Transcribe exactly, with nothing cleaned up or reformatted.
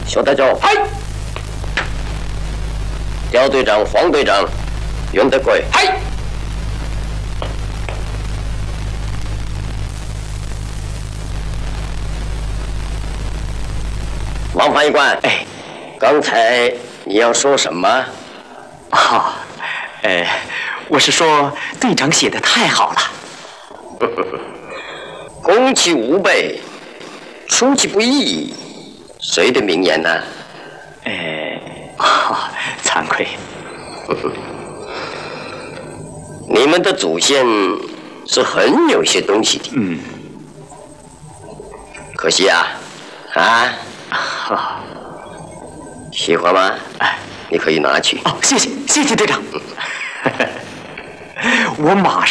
小队长， 嗨， 刁队长、黄队长，袁德贵， 嗨。 王判官， 哎， 刚才你要说什么？ 哦，呃，我是说队长写的太好了。 攻其无备，出其不意，谁的名言呢？ 呃，哦，惭愧。 你们的祖先是很有些东西的。 嗯。 可惜啊，啊。 哦， 喜欢吗？ 哎， 你可以拿去。 哦，谢谢，谢谢队长。我马上。